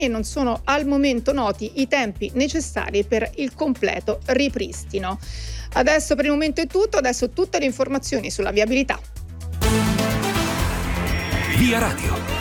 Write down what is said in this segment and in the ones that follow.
e non sono al momento noti i tempi necessari per il completo ripristino. Adesso per il momento è tutto, adesso tutte le informazioni sulla viabilità. Via Radio.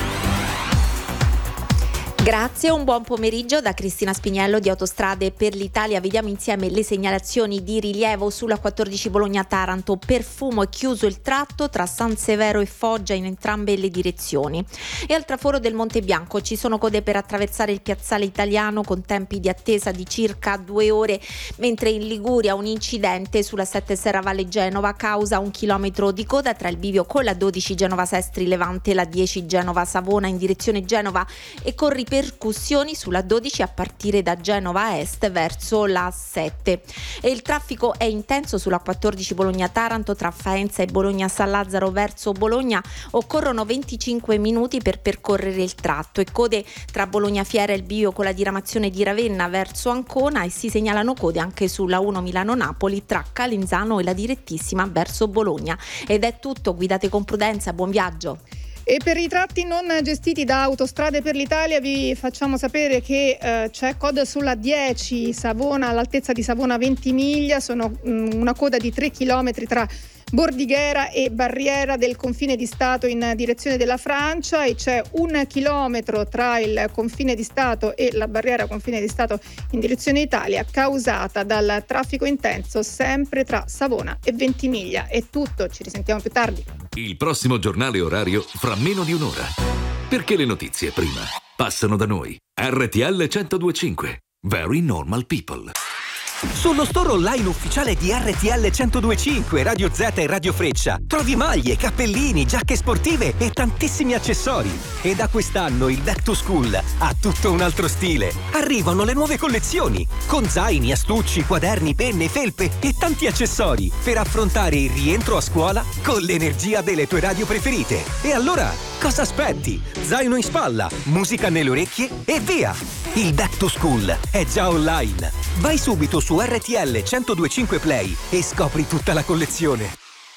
Grazie, un buon pomeriggio da Cristina Spiniello di Autostrade per l'Italia. Vediamo insieme le segnalazioni di rilievo sulla 14 Bologna-Taranto. Per fumo è chiuso il tratto tra San Severo e Foggia in entrambe le direzioni. E al traforo del Monte Bianco ci sono code per attraversare il piazzale Italiano con tempi di attesa di circa 2 ore, mentre in Liguria un incidente sulla 7 Serravalle Genova causa 1 chilometro di coda tra il bivio con la 12 Genova Sestri Levante e la 10 Genova Savona in direzione Genova e con ripercussioni sulla 12 a partire da Genova Est verso la 7. E il traffico è intenso sulla 14 Bologna-Taranto tra Faenza e Bologna-San Lazzaro verso Bologna. Occorrono 25 minuti per percorrere il tratto e code tra Bologna-Fiera e il bivio con la diramazione di Ravenna verso Ancona, e si segnalano code anche sulla 1 Milano-Napoli tra Calenzano e la direttissima verso Bologna. Ed è tutto, guidate con prudenza, buon viaggio. E per i tratti non gestiti da Autostrade per l'Italia vi facciamo sapere che c'è coda sulla 10 Savona, all'altezza di Savona Ventimiglia, sono una coda di 3 chilometri tra Bordighera e barriera del confine di Stato in direzione della Francia, e c'è 1 chilometro tra il confine di Stato e la barriera confine di Stato in direzione Italia, causata dal traffico intenso sempre tra Savona e Ventimiglia. È tutto, ci risentiamo più tardi. Il prossimo giornale orario fra meno di un'ora. Perché le notizie prima passano da noi. RTL 102.5. Very normal people. Sullo store online ufficiale di RTL 102.5, Radio Z e Radio Freccia trovi maglie, cappellini, giacche sportive e tantissimi accessori. E da quest'anno il Back to School ha tutto un altro stile. Arrivano le nuove collezioni con zaini, astucci, quaderni, penne, felpe e tanti accessori per affrontare il rientro a scuola con l'energia delle tue radio preferite. E allora, cosa aspetti? Zaino in spalla, musica nelle orecchie e via! Il Back to School è già online. Vai subito su RTL 102.5 Play e scopri tutta la collezione.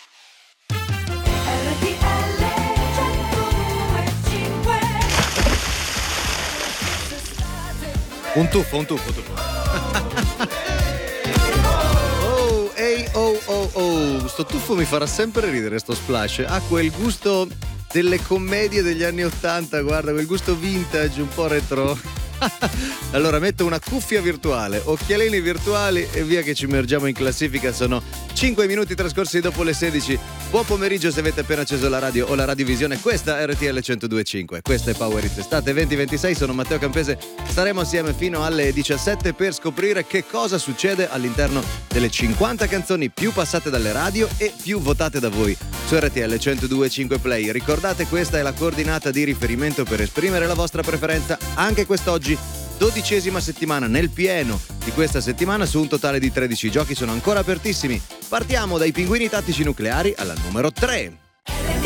RTL 102.5. Un tuffo. Oh, ehi, oh. Sto tuffo mi farà sempre ridere, sto splash. Ha quel gusto delle commedie degli anni '80, guarda, quel gusto vintage, un po' retro. Allora metto una cuffia virtuale, occhialini virtuali e via che ci immergiamo in classifica. Sono 5 minuti trascorsi dopo le 16. Buon pomeriggio se avete appena acceso la radio o la radiovisione. Questa è RTL 102.5. Questa è Power Hits Estate 2026. Sono Matteo Campese. Staremo assieme fino alle 17 per scoprire che cosa succede all'interno delle 50 canzoni più passate dalle radio e più votate da voi su RTL 102.5 Play. Ricordate, questa è la coordinata di riferimento per esprimere la vostra preferenza anche quest'oggi. 12ª settimana nel pieno di questa settimana su un totale di 13 giochi, sono ancora apertissimi. Partiamo dai Pinguini Tattici Nucleari alla numero 3.